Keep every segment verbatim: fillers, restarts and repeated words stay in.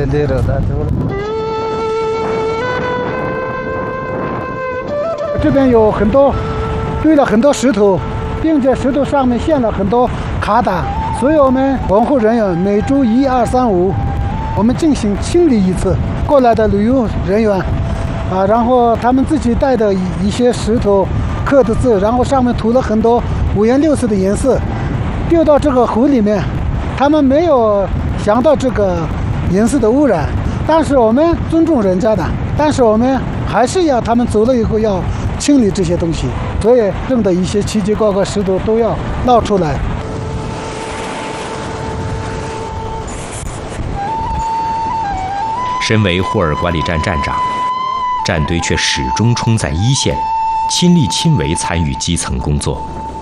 对对的，这边有很多堆了很多石头，并且石头上面现了很多卡打，所以我们保护人员每周一二三五，我们进行清理一次。过来的旅游人员啊，然后他们自己带的一些石头刻的字，然后上面涂了很多五颜六色的颜色，丢到这个湖里面。他们没有想到这个颜色的污染，但是我们尊重人家的，但是我们还是要他们走了以后要清理这些东西，所以剩的一些奇奇怪怪石头都要捞出来。 身为霍尔管理站站长，战队却始终冲在一线，亲力亲为参与基层工作。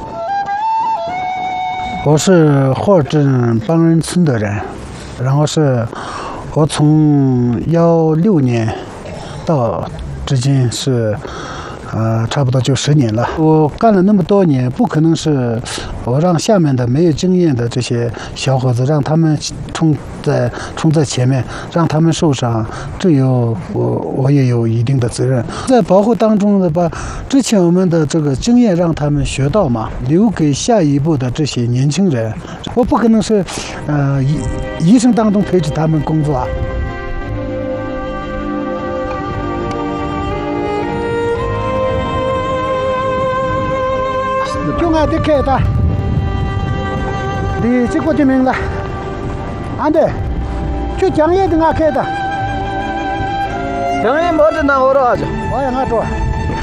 我是霍尔镇邦人村的人，然后是我从幺六年到至今是呃差不多就十年了。我干了那么多年，不可能是我让下面的没有经验的这些小伙子让他们冲在冲在前面，让他们受伤，这有我我也有一定的责任。在保护当中的把之前我们的这个经验让他们学到嘛，留给下一步的这些年轻人。我不可能是呃一一生当中陪着他们工作啊。就俺得开的，你这个的名了，俺的就讲也的俺开的， 讲也没得那我了就， 我也俺做。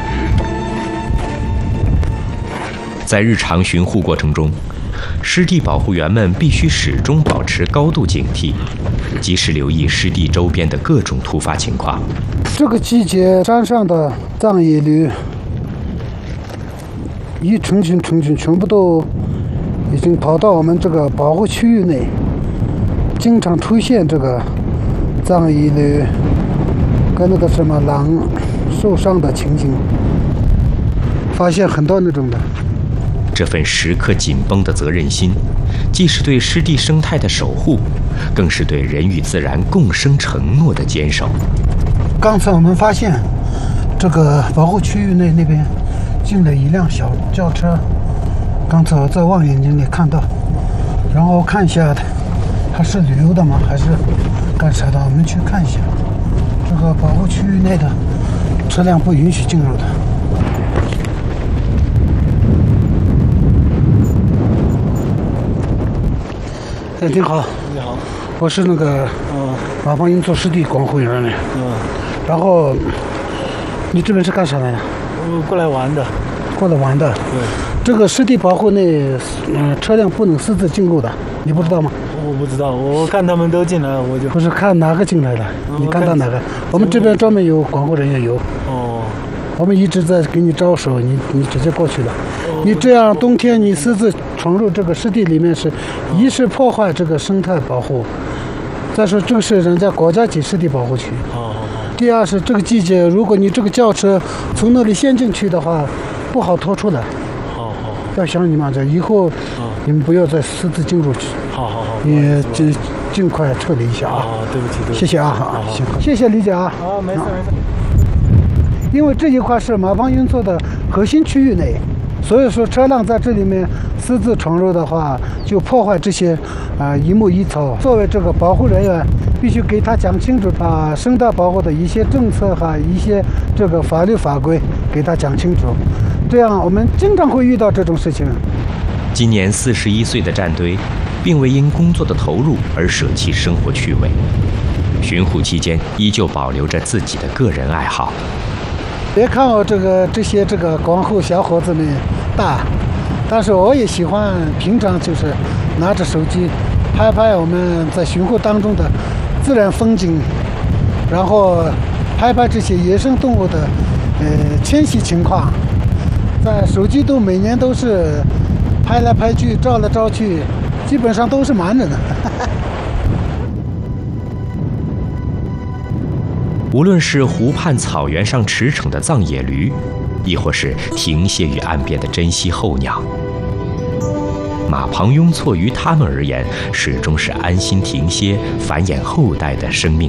在日常巡护过程中，湿地保护员们必须始终保持高度警惕，及时留意湿地周边的各种突发情况。 这个季节，山上的藏野驴一成群成群，全部都已经跑到我们这个保护区域内，经常出现这个藏野驴跟那个什么狼受伤的情形，发现很多那种的。 这份时刻紧绷的责任心，既是对湿地生态的守护，更是对人与自然共生承诺的坚守。 刚才我们发现，这个保护区域内那边进了一辆小轿车，刚才我在望远镜里看到，然后看一下它是旅游的吗？还是干啥的？我们去看一下。这个保护区域内的车辆不允许进入的。哎，你好。 你好。 我是那个嗯， 马方英做湿地管护员的。 嗯。 然后你这边是干啥来的？ 我过来玩的。 过来玩的。 对。 这个湿地保护内，嗯、呃，车辆不能私自进入的，你不知道吗？ 我不知道，我看他们都进来了，我就不是看哪个进来的， 嗯、 你看到哪个？我们这边专门有管护人员有。 哦。 我们一直在给你招手，你你直接过去了。哦、你这样冬天你私自闯入这个湿地里面是，一是破坏这个生态保护，再说这是人家国家级湿地保护区。 好好好。 第二是这个季节，如果你这个轿车从那里先进去的话，不好拖出来。 好好。 要想你们这以后，你们不要再私自进入去。 好好好。 你尽尽快撤离一下啊！ 啊，对不起，对不起。 谢谢啊，好，行，谢谢理解啊。 啊，没事没事。 因为这一块是马方运作的核心区域内，所以说车辆在这里面私自闯入的话，就破坏这些啊、呃、一木一草。作为这个保护人员，必须给他讲清楚啊，生态保护的一些政策哈，一些这个法律法规给他讲清楚。这样我们经常会遇到这种事情。 今年四十一岁的战堆，并未因工作的投入而舍弃生活趣味，巡护期间依旧保留着自己的个人爱好。 别看我这个这些这个管护小伙子们大，但是我也喜欢平常就是拿着手机拍拍我们在巡护当中的自然风景，然后拍拍这些野生动物的呃迁徙情况，在手机都每年都是拍来拍去照来照去，基本上都是满着的。 无论是湖畔草原上驰骋的藏野驴，亦或是停歇于岸边的珍稀候鸟，马旁雍措于他们而言，始终是安心停歇、繁衍后代的生命